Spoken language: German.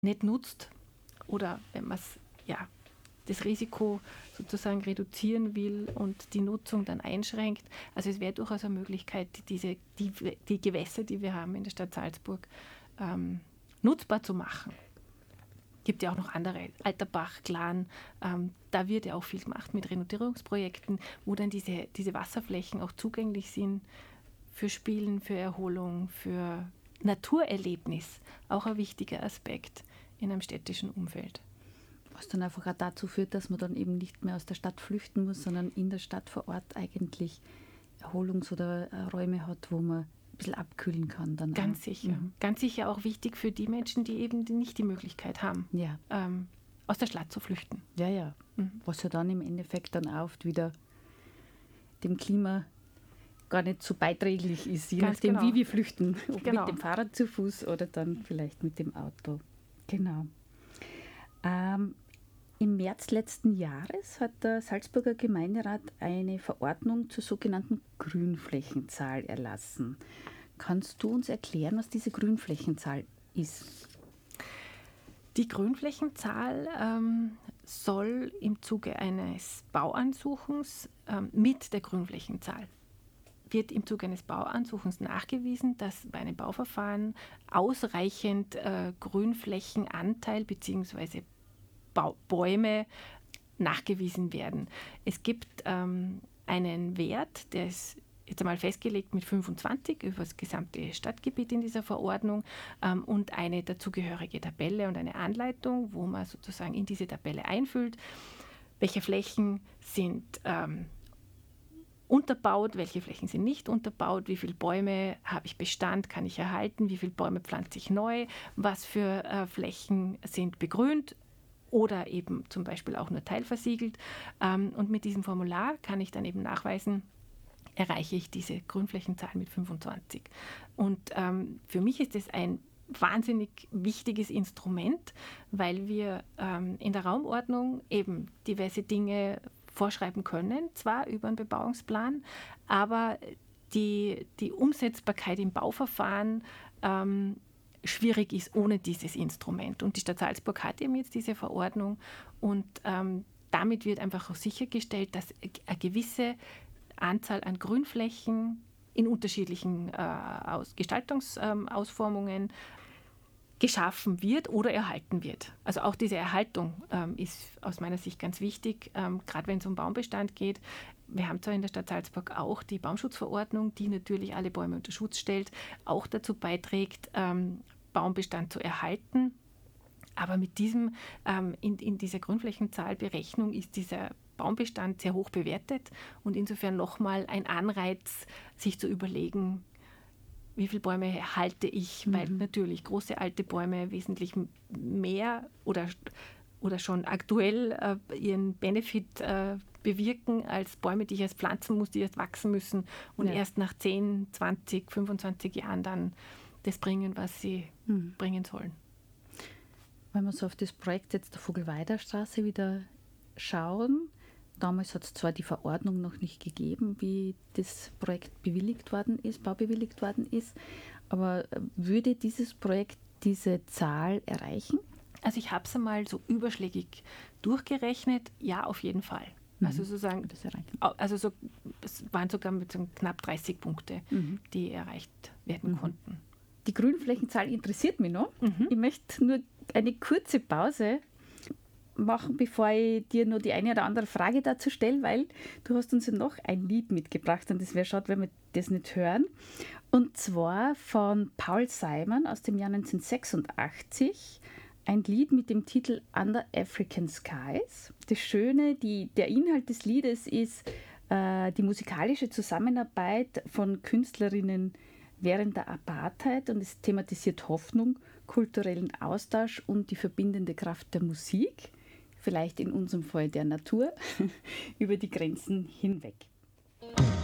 nicht nutzt oder wenn man das Risiko sozusagen reduzieren will und die Nutzung dann einschränkt. Also es wäre durchaus eine Möglichkeit, die Gewässer, die wir haben in der Stadt Salzburg, nutzbar zu machen. Es gibt ja auch noch andere, Alterbach, Glan, da wird ja auch viel gemacht mit Renovierungsprojekten, wo dann diese Wasserflächen auch zugänglich sind für Spielen, für Erholung, für Naturerlebnis. Auch ein wichtiger Aspekt in einem städtischen Umfeld. Was dann einfach auch dazu führt, dass man dann eben nicht mehr aus der Stadt flüchten muss, sondern in der Stadt vor Ort eigentlich Erholungs- oder Räume hat, wo man ein bisschen abkühlen kann. Dann ganz auch. sicher. Ganz sicher auch wichtig für die Menschen, die eben nicht die Möglichkeit haben, aus der Stadt zu flüchten. Ja. Was ja dann im Endeffekt dann oft wieder dem Klima gar nicht so beiträglich ist, je nachdem, wie wir flüchten. Ob mit dem Fahrrad zu Fuß oder dann vielleicht mit dem Auto. Genau. Im März letzten Jahres hat der Salzburger Gemeinderat eine Verordnung zur sogenannten Grünflächenzahl erlassen. Kannst du uns erklären, was diese Grünflächenzahl ist? Die Grünflächenzahl soll im Zuge eines Bauansuchens mit der Grünflächenzahl wird im Zuge eines Bauansuchens nachgewiesen, dass bei einem Bauverfahren ausreichend Grünflächenanteil bzw. Bäume nachgewiesen werden. Es gibt einen Wert, der ist jetzt einmal festgelegt mit 25 über das gesamte Stadtgebiet in dieser Verordnung und eine dazugehörige Tabelle und eine Anleitung, wo man sozusagen in diese Tabelle einfüllt, welche Flächen sind unterbaut, welche Flächen sind nicht unterbaut, wie viele Bäume habe ich Bestand, kann ich erhalten, wie viele Bäume pflanze ich neu, was für Flächen sind begrünt oder eben zum Beispiel auch nur teilversiegelt. Und mit diesem Formular kann ich dann eben nachweisen, erreiche ich diese Grünflächenzahl mit 25. Und für mich ist es ein wahnsinnig wichtiges Instrument, weil wir in der Raumordnung eben diverse Dinge vorschreiben können, zwar über einen Bebauungsplan, aber die Umsetzbarkeit im Bauverfahren schwierig ist ohne dieses Instrument. Und die Stadt Salzburg hat eben jetzt diese Verordnung und damit wird einfach auch sichergestellt, dass eine gewisse Anzahl an Grünflächen in unterschiedlichen Gestaltungsausformungen geschaffen wird oder erhalten wird. Also auch diese Erhaltung ist aus meiner Sicht ganz wichtig, gerade wenn es um Baumbestand geht. Wir haben zwar in der Stadt Salzburg auch die Baumschutzverordnung, die natürlich alle Bäume unter Schutz stellt, auch dazu beiträgt, Baumbestand zu erhalten. Aber mit diesem, in dieser Grünflächenzahlberechnung ist dieser Baumbestand sehr hoch bewertet und insofern nochmal ein Anreiz, sich zu überlegen, wie viele Bäume halte ich, weil natürlich große alte Bäume wesentlich mehr oder schon aktuell ihren Benefit bewirken als Bäume, die ich erst pflanzen muss, die erst wachsen müssen und erst nach 10, 20, 25 Jahren dann das bringen, was sie bringen sollen. Wenn wir so auf das Projekt jetzt der Vogelweider-Straße wieder schauen, damals hat es zwar die Verordnung noch nicht gegeben, wie das Projekt baubewilligt worden ist, aber würde dieses Projekt diese Zahl erreichen? Also ich habe es einmal so überschlägig durchgerechnet, ja, auf jeden Fall. Also sozusagen, es waren sogar mit so knapp 30 Punkte, die erreicht werden konnten. Die Grünflächenzahl interessiert mich noch. Ich möchte nur eine kurze Pause machen, bevor ich dir nur die eine oder andere Frage dazu stelle, weil du hast uns ja noch ein Lied mitgebracht und das wäre schade, wenn wir das nicht hören. Und zwar von Paul Simon aus dem Jahr 1986. Ein Lied mit dem Titel Under African Skies. Das Schöne, der Inhalt des Liedes ist die musikalische Zusammenarbeit von Künstlerinnen während der Apartheid und es thematisiert Hoffnung, kulturellen Austausch und die verbindende Kraft der Musik, vielleicht in unserem Fall der Natur, über die Grenzen hinweg.